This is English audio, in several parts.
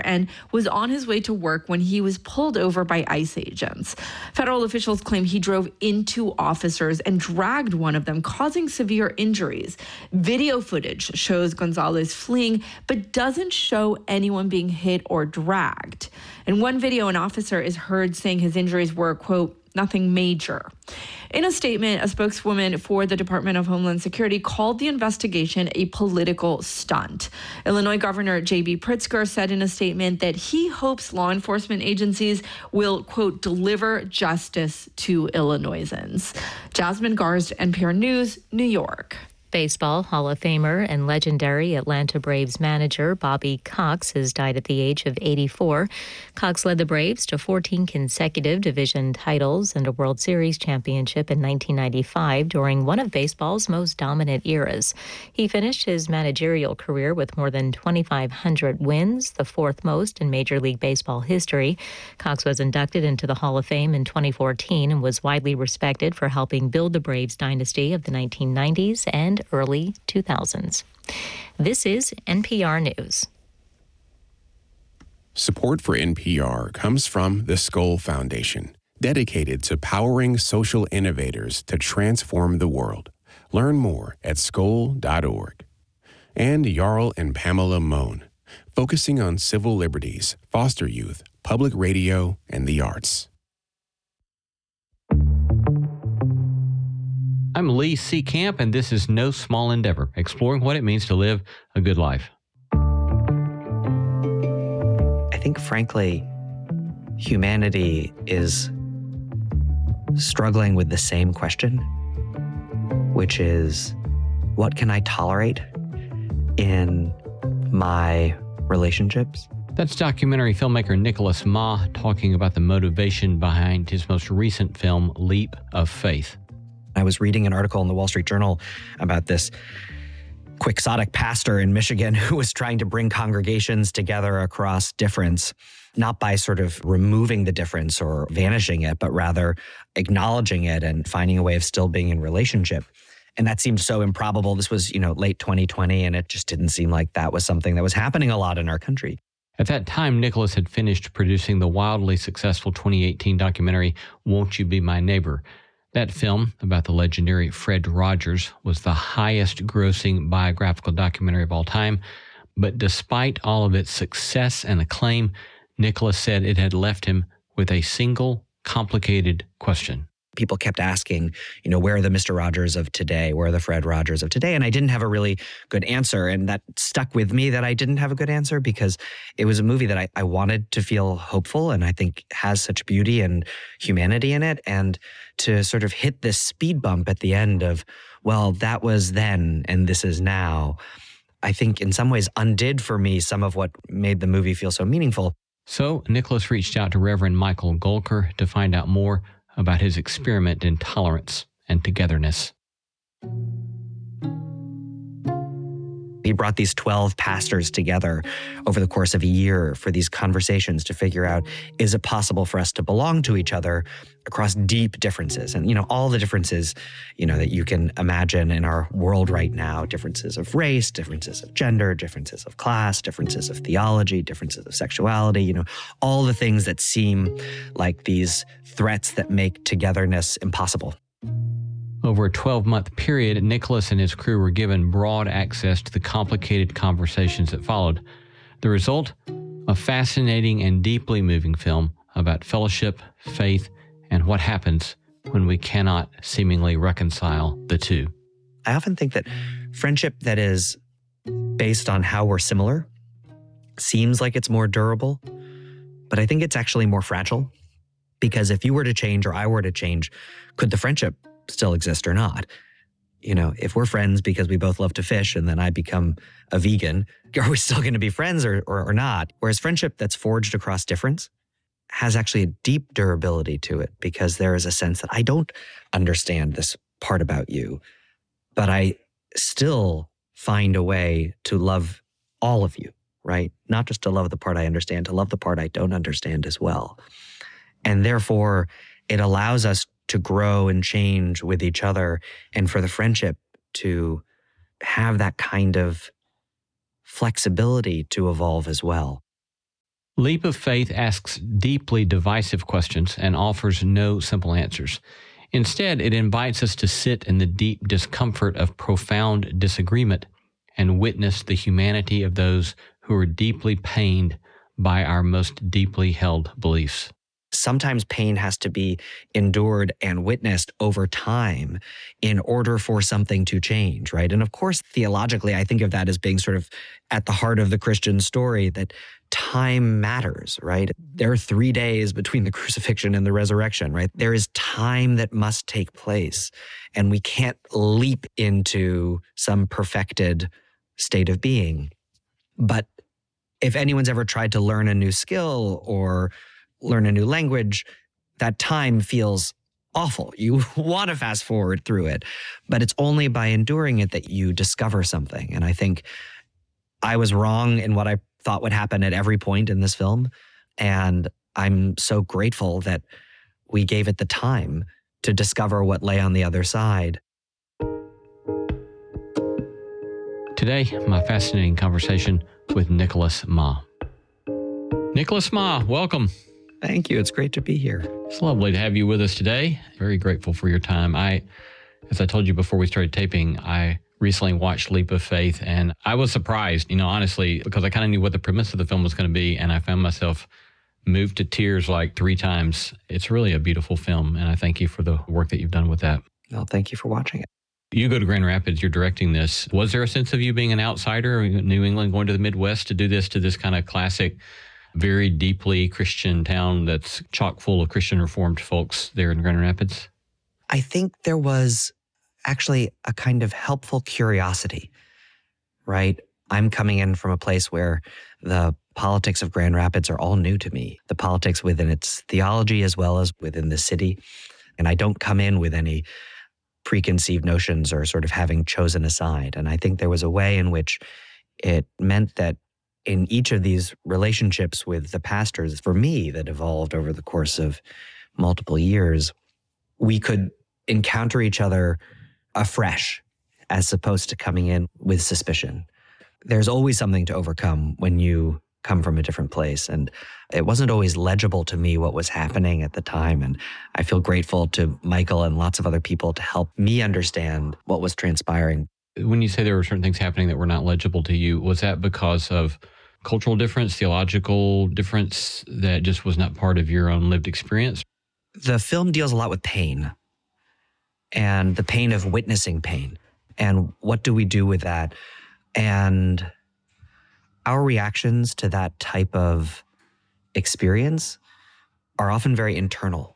and was on his way to work when he was pulled over by ICE agents. Federal officials claim he drove into officers and dragged one of them, causing severe injuries. Video footage shows Gonzalez fleeing, but doesn't show anyone being hit or dragged. In one video, an officer is heard saying his injuries were, quote, nothing major. In a statement, a spokeswoman for the Department of Homeland Security called the investigation a political stunt. Illinois Governor J.B. Pritzker said in a statement that he hopes law enforcement agencies will, quote, deliver justice to Illinoisans. Jasmine Garst, NPR News, New York. Baseball Hall of Famer and legendary Atlanta Braves manager Bobby Cox has died at the age of 84. Cox led the Braves to 14 consecutive division titles and a World Series championship in 1995 during one of baseball's most dominant eras. He finished his managerial career with more than 2,500 wins, the fourth most in Major League Baseball history. Cox was inducted into the Hall of Fame in 2014 and was widely respected for helping build the Braves dynasty of the 1990s and early 2000s. This is NPR News. Support for NPR comes from the Skoll Foundation, dedicated to powering social innovators to transform the world. Learn more at skoll.org. And Jarl and Pamela Mohn, focusing on civil liberties, foster youth, public radio, and the arts. I'm Lee Seacamp, and this is No Small Endeavor, exploring what it means to live a good life. I think, frankly, humanity is struggling with the same question, which is, what can I tolerate in my relationships? That's documentary filmmaker Nicholas Ma talking about the motivation behind his most recent film, Leap of Faith. I was reading an article in the Wall Street Journal about this quixotic pastor in Michigan who was trying to bring congregations together across difference, not by sort of removing the difference or vanishing it, but rather acknowledging it and finding a way of still being in relationship. And that seemed so improbable. This was, late 2020, and it just didn't seem like that was something that was happening a lot in our country. At that time, Nicholas had finished producing the wildly successful 2018 documentary, Won't You Be My Neighbor? That film, about the legendary Fred Rogers, was the highest-grossing biographical documentary of all time. But despite all of its success and acclaim, Nicholas said it had left him with a single, complicated question. People kept asking, where are the Mr. Rogers of today? Where are the Fred Rogers of today? And I didn't have a really good answer. And that stuck with me that I didn't have a good answer because it was a movie that I wanted to feel hopeful and I think has such beauty and humanity in it. And to sort of hit this speed bump at the end of, well, that was then and this is now, I think in some ways undid for me some of what made the movie feel so meaningful. So Nicholas reached out to Reverend Michael Golker to find out more about his experiment in tolerance and togetherness. He brought these 12 pastors together over the course of a year for these conversations to figure out, is it possible for us to belong to each other across deep differences? And, all the differences, that you can imagine in our world right now, differences of race, differences of gender, differences of class, differences of theology, differences of sexuality, all the things that seem like these threats that make togetherness impossible. Over a 12-month period, Nicholas and his crew were given broad access to the complicated conversations that followed. The result? A fascinating and deeply moving film about fellowship, faith, and what happens when we cannot seemingly reconcile the two. I often think that friendship that is based on how we're similar seems like it's more durable, but I think it's actually more fragile. Because if you were to change or I were to change, could the friendship still exist or not? If we're friends because we both love to fish and then I become a vegan, are we still going to be friends or not? Whereas friendship that's forged across difference has actually a deep durability to it because there is a sense that I don't understand this part about you, but I still find a way to love all of you, right? Not just to love the part I understand, to love the part I don't understand as well. And therefore, it allows us to grow and change with each other and for the friendship to have that kind of flexibility to evolve as well. Leap of Faith asks deeply divisive questions and offers no simple answers. Instead, it invites us to sit in the deep discomfort of profound disagreement and witness the humanity of those who are deeply pained by our most deeply held beliefs. Sometimes pain has to be endured and witnessed over time in order for something to change, right? And of course, theologically, I think of that as being sort of at the heart of the Christian story, that time matters, right? There are 3 days between the crucifixion and the resurrection, right? There is time that must take place, and we can't leap into some perfected state of being. But if anyone's ever tried to learn a new skill or learn a new language, that time feels awful. You want to fast forward through it, but it's only by enduring it that you discover something. And I think I was wrong in what I thought would happen at every point in this film. And I'm so grateful that we gave it the time to discover what lay on the other side. Today, my fascinating conversation with Nicholas Ma. Nicholas Ma, welcome. Thank you. It's great to be here. It's lovely to have you with us today. Very grateful for your time. As I told you before we started taping, I recently watched Leap of Faith, and I was surprised, honestly, because I kind of knew what the premise of the film was going to be, and I found myself moved to tears like 3 times. It's really a beautiful film, and I thank you for the work that you've done with that. Well, thank you for watching it. You go to Grand Rapids, you're directing this. Was there a sense of you being an outsider, New England, going to the Midwest to do this kind of classic, very deeply Christian town that's chock full of Christian Reformed folks there in Grand Rapids? I think there was actually a kind of helpful curiosity, right? I'm coming in from a place where the politics of Grand Rapids are all new to me, the politics within its theology as well as within the city. And I don't come in with any preconceived notions or sort of having chosen a side. And I think there was a way in which it meant that in each of these relationships with the pastors, for me, that evolved over the course of multiple years, we could encounter each other afresh as opposed to coming in with suspicion. There's always something to overcome when you come from a different place. And it wasn't always legible to me what was happening at the time. And I feel grateful to Michael and lots of other people to help me understand what was transpiring. When you say there were certain things happening that were not legible to you, was that because of cultural difference, theological difference that just was not part of your own lived experience? The film deals a lot with pain and the pain of witnessing pain. And what do we do with that? And our reactions to that type of experience are often very internal.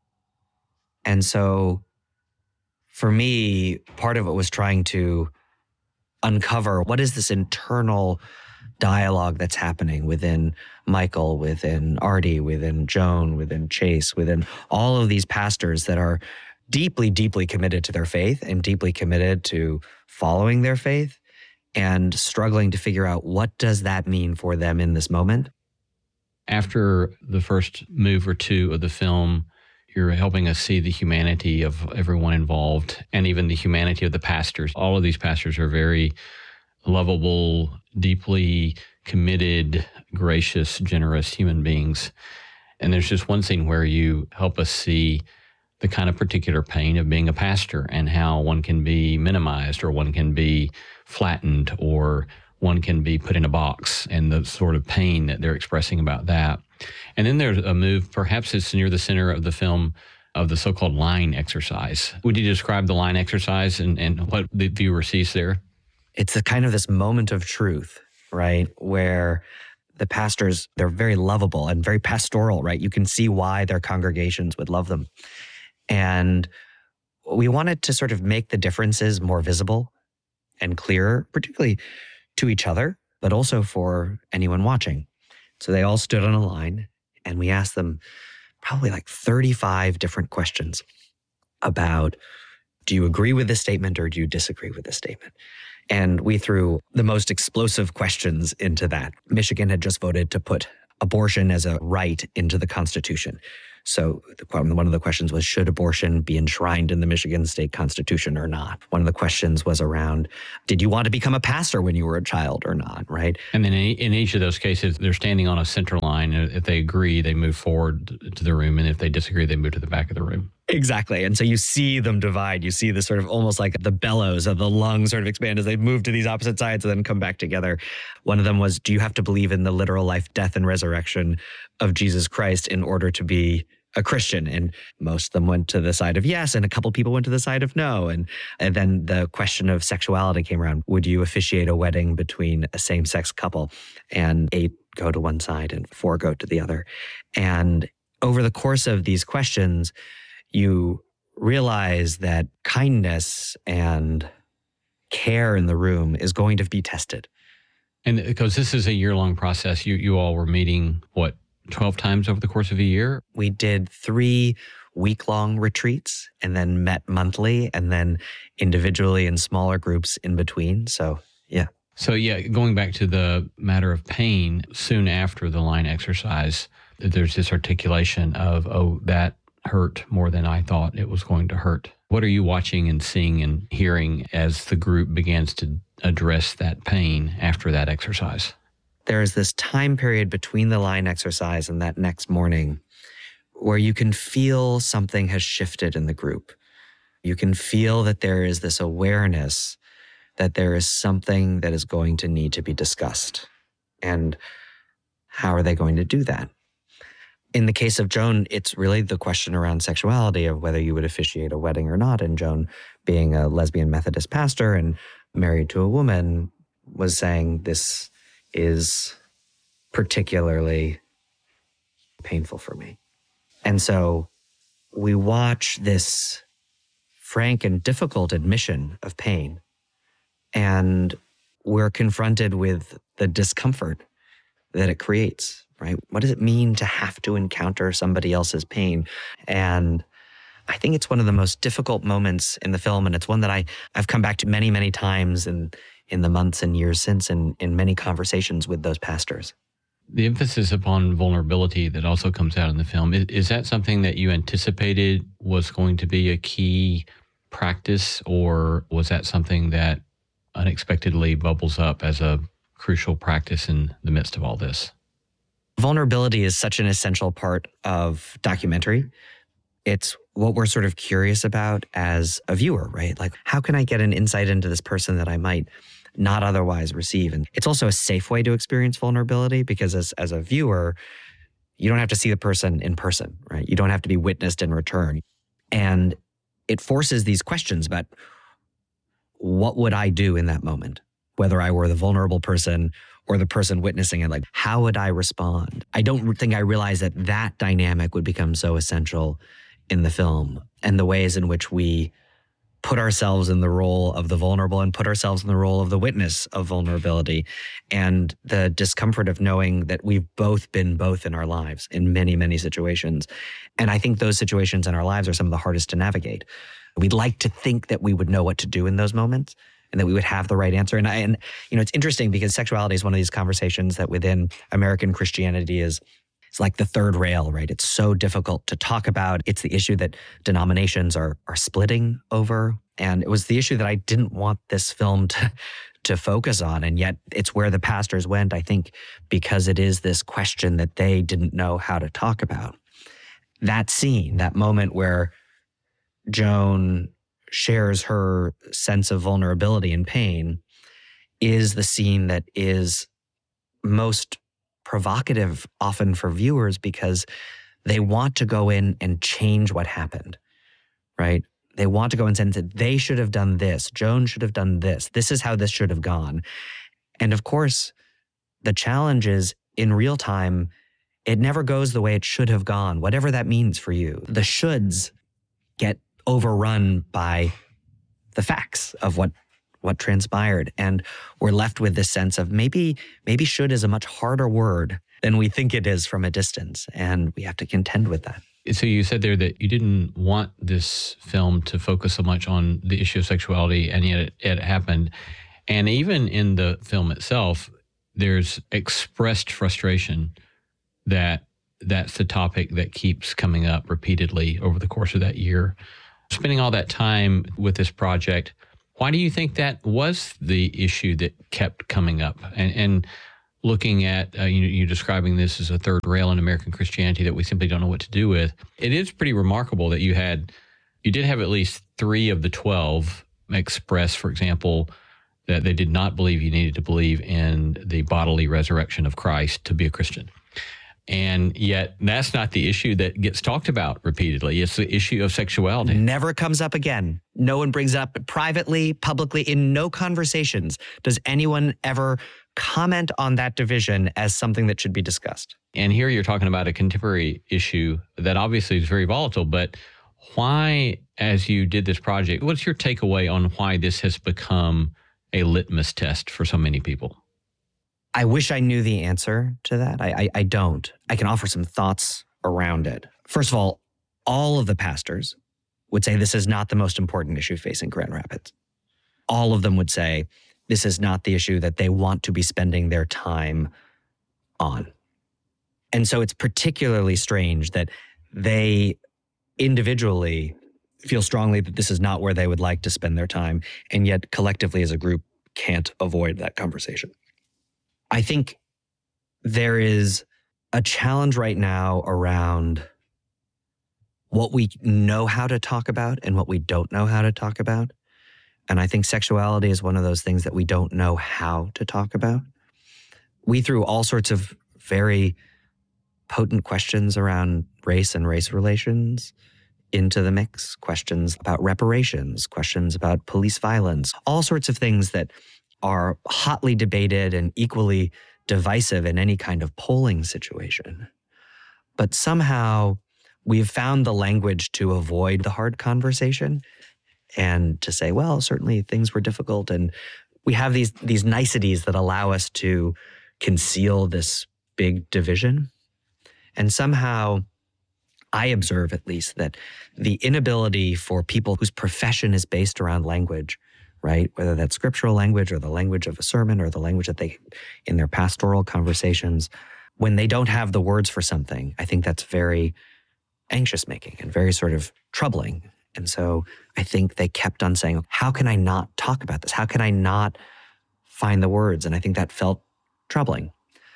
And so for me, part of it was trying to uncover what is this internal dialogue that's happening within Michael, within Artie, within Joan, within Chase, within all of these pastors that are deeply, deeply committed to their faith and deeply committed to following their faith and struggling to figure out what does that mean for them in this moment. After the first move or two of the film, you're helping us see the humanity of everyone involved and even the humanity of the pastors. All of these pastors are very lovable, deeply committed, gracious, generous human beings. And there's just one scene where you help us see the kind of particular pain of being a pastor and how one can be minimized or one can be flattened or one can be put in a box and the sort of pain that they're expressing about that. And then there's a move, perhaps it's near the center of the film, of the so-called line exercise. Would you describe the line exercise and what the viewer sees there? It's a kind of this moment of truth, right? Where the pastors, they're very lovable and very pastoral, right? You can see why their congregations would love them. And we wanted to sort of make the differences more visible and clearer, particularly to each other, but also for anyone watching. So they all stood on a line and we asked them probably like 35 different questions about, do you agree with this statement or do you disagree with this statement? And we threw the most explosive questions into that. Michigan had just voted to put abortion as a right into the Constitution. So one of the questions was, should abortion be enshrined in the Michigan State Constitution or not? One of the questions was around, did you want to become a pastor when you were a child or not, right? And then in each of those cases, they're standing on a center line. If they agree, they move forward to the room. And if they disagree, they move to the back of the room. Exactly. And so you see them divide. You see the sort of almost like the bellows of the lungs sort of expand as they move to these opposite sides and then come back together. One of them was, do you have to believe in the literal life, death, and resurrection of Jesus Christ in order to be a Christian? And most of them went to the side of yes, and a couple people went to the side of no. And then the question of sexuality came around. Would you officiate a wedding between a same-sex couple? And 8 go to one side and 4 go to the other. And over the course of these questions, you realize that kindness and care in the room is going to be tested. And because this is a year-long process, you all were meeting, 12 times over the course of a year? We did 3 week-long retreats and then met monthly and then individually in smaller groups in between. So, yeah. So, going back to the matter of pain, soon after the line exercise, there's this articulation of, oh, that hurt more than I thought it was going to hurt. What are you watching and seeing and hearing as the group begins to address that pain after that exercise? There is this time period between the line exercise and that next morning where you can feel something has shifted in the group. You can feel that there is this awareness that there is something that is going to need to be discussed. And how are they going to do that? In the case of Joan, it's really the question around sexuality of whether you would officiate a wedding or not. And Joan, being a lesbian Methodist pastor and married to a woman, was saying this is particularly painful for me. And so we watch this frank and difficult admission of pain, and we're confronted with the discomfort that it creates, right? What does it mean to have to encounter somebody else's pain? And I think it's one of the most difficult moments in the film, and it's one that I've come back to many, many times in the months and years since in many conversations with those pastors. The emphasis upon vulnerability that also comes out in the film, is that something that you anticipated was going to be a key practice, or was that something that unexpectedly bubbles up as a crucial practice in the midst of all this? Vulnerability is such an essential part of documentary. It's what we're sort of curious about as a viewer, right? Like, how can I get an insight into this person that I might not otherwise receive? And it's also a safe way to experience vulnerability, because as a viewer, you don't have to see the person in person, right? You don't have to be witnessed in return. And it forces these questions about what would I do in that moment, whether I were the vulnerable person or the person witnessing it. Like, how would I respond? I don't think I realized that dynamic would become so essential in the film, and the ways in which we put ourselves in the role of the vulnerable and put ourselves in the role of the witness of vulnerability, and the discomfort of knowing that we've both been both in our lives in many, many situations. And I think those situations in our lives are some of the hardest to navigate. We'd like to think that we would know what to do in those moments and that we would have the right answer. And it's interesting because sexuality is one of these conversations that within American Christianity it's like the third rail, right? It's so difficult to talk about. It's the issue that denominations are splitting over. And it was the issue that I didn't want this film to focus on. And yet it's where the pastors went, I think, because it is this question that they didn't know how to talk about. That scene, that moment where Joan shares her sense of vulnerability and pain, is the scene that is most provocative often for viewers, because they want to go in and change what happened, right? They want to go and say that they should have done this. Joan should have done this. This is how this should have gone. And of course, the challenge is in real time, it never goes the way it should have gone, whatever that means for you. The shoulds get overrun by the facts of what transpired. And we're left with this sense of maybe should is a much harder word than we think it is from a distance. And we have to contend with that. So you said there that you didn't want this film to focus so much on the issue of sexuality, and yet it happened. And even in the film itself, there's expressed frustration that that's the topic that keeps coming up repeatedly over the course of that year. Spending all that time with this project, why do you think that was the issue that kept coming up? And looking at you describing this as a third rail in American Christianity that we simply don't know what to do with, it is pretty remarkable that you did have at least 3 of the 12 express, for example, that they did not believe you needed to believe in the bodily resurrection of Christ to be a Christian. And yet that's not the issue that gets talked about repeatedly. It's the issue of sexuality. Never comes up again. No one brings it up privately, publicly, in no conversations. Does anyone ever comment on that division as something that should be discussed? And here you're talking about a contemporary issue that obviously is very volatile, but why, as you did this project, what's your takeaway on why this has become a litmus test for so many people? I wish I knew the answer to that. I don't. I can offer some thoughts around it. First of all of the pastors would say this is not the most important issue facing Grand Rapids. All of them would say this is not the issue that they want to be spending their time on. And so it's particularly strange that they individually feel strongly that this is not where they would like to spend their time, and yet collectively as a group can't avoid that conversation. I think there is a challenge right now around what we know how to talk about and what we don't know how to talk about. And I think sexuality is one of those things that we don't know how to talk about. We threw all sorts of very potent questions around race and race relations into the mix, questions about reparations, questions about police violence, all sorts of things that are hotly debated and equally divisive in any kind of polling situation. But somehow we've found the language to avoid the hard conversation and to say, well, certainly things were difficult. And we have these niceties that allow us to conceal this big division. And somehow I observe at least that the inability for people whose profession is based around language, right? Whether that's scriptural language or the language of a sermon or the language that they, in their pastoral conversations, when they don't have the words for something, I think that's very anxious making and very sort of troubling. And so I think they kept on saying, how can I not talk about this? How can I not find the words? And I think that felt troubling.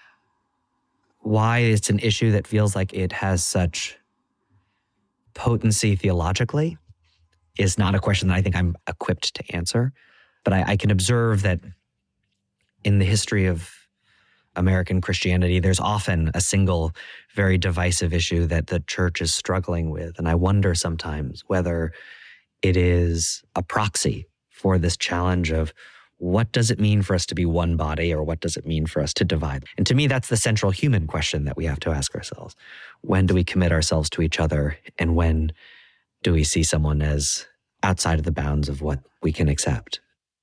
Why it's an issue that feels like it has such potency theologically is not a question that I think I'm equipped to answer. But I can observe that in the history of American Christianity, there's often a single very divisive issue that the church is struggling with. And I wonder sometimes whether it is a proxy for this challenge of what does it mean for us to be one body, or what does it mean for us to divide? And to me, that's the central human question that we have to ask ourselves. When do we commit ourselves to each other? And when do we see someone as outside of the bounds of what we can accept?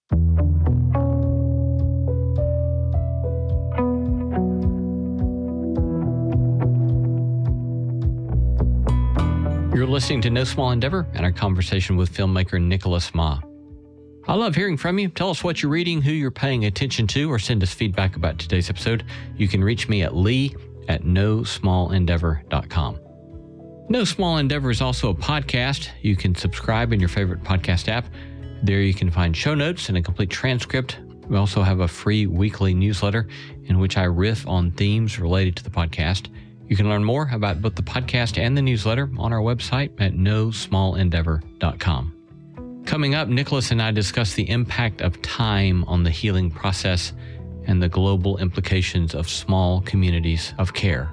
You're listening to No Small Endeavor and our conversation with filmmaker Nicholas Mah. I love hearing from you. Tell us what you're reading, who you're paying attention to, or send us feedback about today's episode. You can reach me at lee@nosmallendeavor.com. No Small Endeavor is also a podcast. You can subscribe in your favorite podcast app. There you can find show notes and a complete transcript. We also have a free weekly newsletter in which I riff on themes related to the podcast. You can learn more about both the podcast and the newsletter on our website at nosmallendeavor.com. Coming up, Nicholas and I discuss the impact of time on the healing process and the global implications of small communities of care.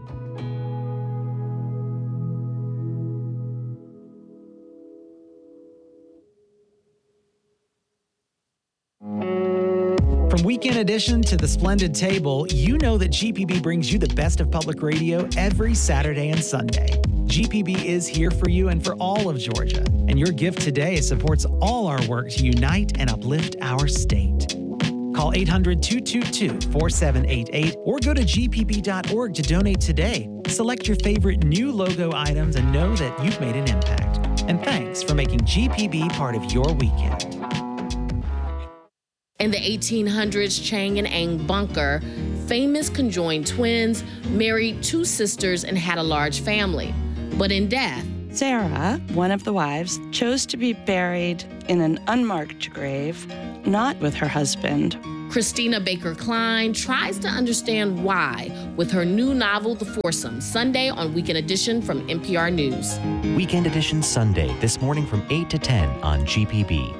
From Weekend Edition to The Splendid Table, you know that GPB brings you the best of public radio every Saturday and Sunday. GPB is here for you and for all of Georgia, and your gift today supports all our work to unite and uplift our state. Call 800-222-4788 or go to gpb.org to donate today. Select your favorite new logo items and know that you've made an impact. And thanks for making GPB part of your weekend. In the 1800s, Chang and Eng Bunker famous conjoined twins, married 2 sisters, and had a large family. But in death, Sarah, one of the wives, chose to be buried in an unmarked grave, not with her husband. Christina Baker Klein tries to understand why with her new novel, The Foursome, Sunday on Weekend Edition from NPR News. Weekend Edition Sunday, this morning from 8 to 10 on GPB.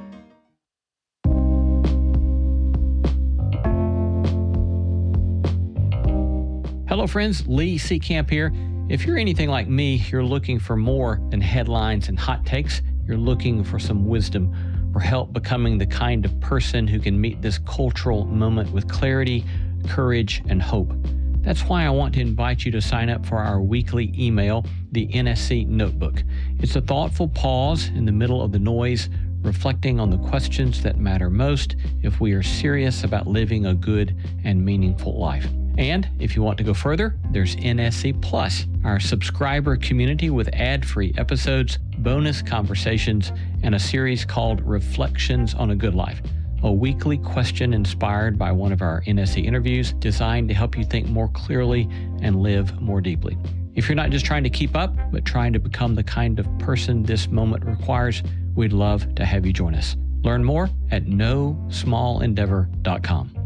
Hello, friends. Lee Seacamp here. If you're anything like me, you're looking for more than headlines and hot takes. You're looking for some wisdom, for help becoming the kind of person who can meet this cultural moment with clarity, courage, and hope. That's why I want to invite you to sign up for our weekly email, the NSC Notebook. It's a thoughtful pause in the middle of the noise, reflecting on the questions that matter most if we are serious about living a good and meaningful life. And if you want to go further, there's NSC Plus, our subscriber community with ad-free episodes, bonus conversations, and a series called Reflections on a Good Life, a weekly question inspired by one of our NSC interviews designed to help you think more clearly and live more deeply. If you're not just trying to keep up, but trying to become the kind of person this moment requires, we'd love to have you join us. Learn more at nosmallendeavor.com.